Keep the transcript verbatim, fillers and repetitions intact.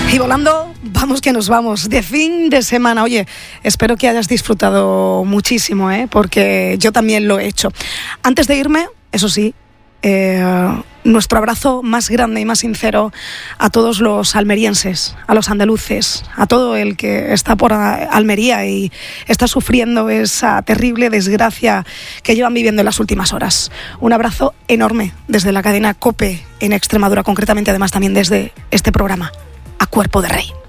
Y volando, vamos que nos vamos, de fin de semana. Oye, espero que hayas disfrutado muchísimo, ¿eh? Porque yo también lo he hecho. Antes de irme, eso sí, eh, nuestro abrazo más grande y más sincero a todos los almerienses, a los andaluces, a todo el que está por Almería y está sufriendo esa terrible desgracia que llevan viviendo en las últimas horas. Un abrazo enorme desde la cadena COPE en Extremadura, concretamente además también desde este programa, A Cuerpo de Rey.